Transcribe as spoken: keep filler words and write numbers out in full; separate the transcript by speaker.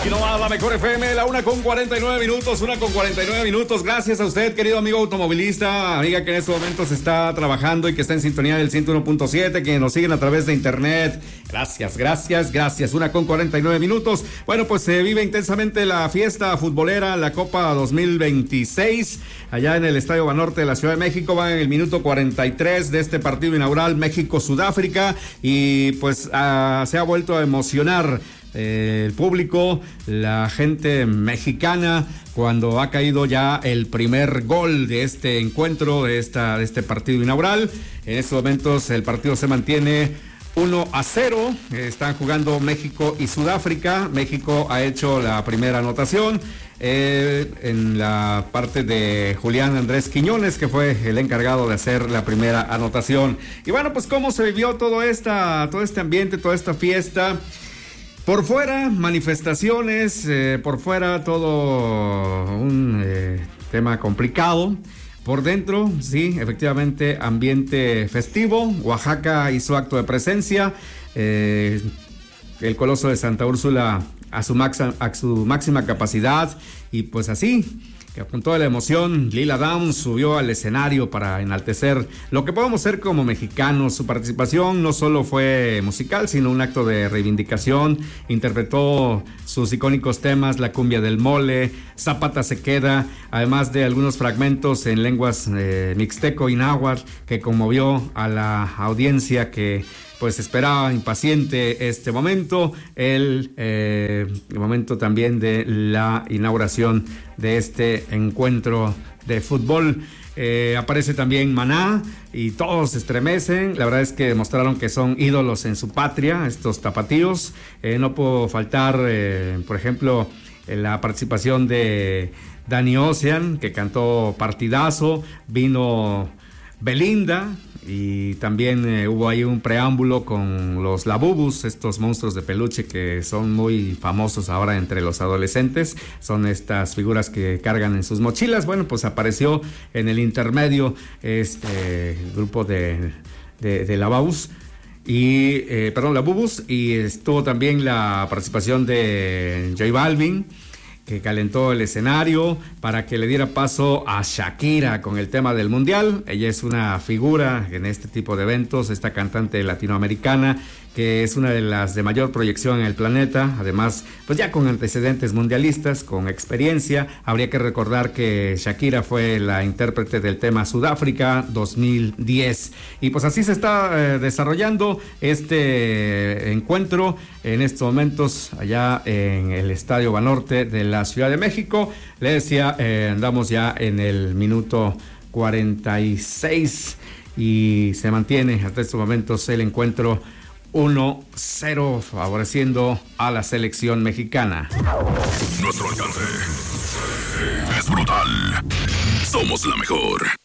Speaker 1: Aquí nomás la mejor F M, la una con cuarenta y nueve minutos, una con cuarenta y nueve minutos. Gracias a usted, querido amigo automovilista, amiga que en estos momentos está trabajando y que está en sintonía del ciento uno punto siete, que nos siguen a través de internet. Gracias, gracias, gracias. Una con cuarenta y nueve minutos. Bueno, pues se vive intensamente la fiesta futbolera, la Copa dos mil veintiséis, allá en el Estadio Banorte de la Ciudad de México. Va en el minuto cuarenta y tres de este partido inaugural México-Sudáfrica y pues uh, se ha vuelto a emocionar Eh, el público, la gente mexicana, cuando ha caído ya el primer gol de este encuentro, de, esta, de este partido inaugural. En estos momentos el partido se mantiene uno a cero, están jugando México y Sudáfrica. México ha hecho la primera anotación eh, en la parte de Julián Andrés Quiñones, que fue el encargado de hacer la primera anotación. Y bueno, pues cómo se vivió todo, esta, todo este ambiente, toda esta fiesta. Por fuera, manifestaciones, eh, por fuera todo un eh, tema complicado. Por dentro, sí, efectivamente, ambiente festivo. Oaxaca hizo acto de presencia. Eh, el Coloso de Santa Úrsula a su, maxa, a su máxima capacidad. Y pues así, que con toda la emoción, Lila Downs subió al escenario para enaltecer lo que podemos ser como mexicanos. Su participación no solo fue musical, sino un acto de reivindicación. Interpretó sus icónicos temas, la cumbia del mole, Zapata se queda, además de algunos fragmentos en lenguas eh, mixteco y náhuatl, que conmovió a la audiencia que pues esperaba impaciente este momento, el, eh, el momento también de la inauguración de este encuentro de fútbol. Eh, aparece también Maná y todos se estremecen. La verdad es que demostraron que son ídolos en su patria, estos tapatíos. Eh, no pudo faltar, eh, por ejemplo, la participación de Dani Ocean, que cantó partidazo. Vino Belinda, y también eh, hubo ahí un preámbulo con los Labubus, estos monstruos de peluche que son muy famosos ahora entre los adolescentes. Son estas figuras que cargan en sus mochilas. Bueno, pues apareció en el intermedio este grupo de, de, de Labubus y eh, perdón, Labubus, y estuvo también la participación de J Balvin, que calentó el escenario para que le diera paso a Shakira con el tema del mundial. Ella es una figura en este tipo de eventos, esta cantante latinoamericana que es una de las de mayor proyección en el planeta, además pues ya con antecedentes mundialistas, con experiencia. Habría que recordar que Shakira fue la intérprete del tema Sudáfrica dos mil diez, y pues así se está eh, desarrollando este encuentro en estos momentos allá en el Estadio Banorte de la Ciudad de México. Le decía, eh, andamos ya en el minuto cuarenta y seis y se mantiene hasta estos momentos el encuentro uno cero, favoreciendo a la selección mexicana.
Speaker 2: Nuestro alcance es brutal. Somos la mejor.